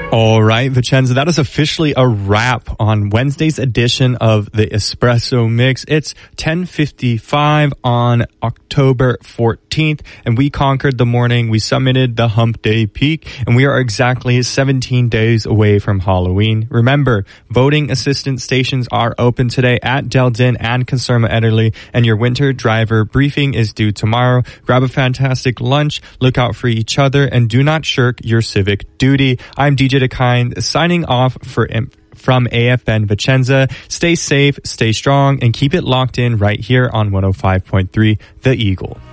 All right, Vicenza, that is officially a wrap on Wednesday's edition of the Espresso Mix. It's 10:55 on October 14th, and we conquered the morning. We summited the Hump Day peak, and we are exactly 17 days away from Halloween. Remember, voting assistance stations are open today at Deldin and Conserma Ederle, and your winter driver briefing is due tomorrow. Grab a fantastic lunch, look out for each other, and do not shirk your civic duty. I'm DJ DeKind signing off from AFN Vicenza. Stay safe, stay strong, and keep it locked in right here on 105.3 The Eagle.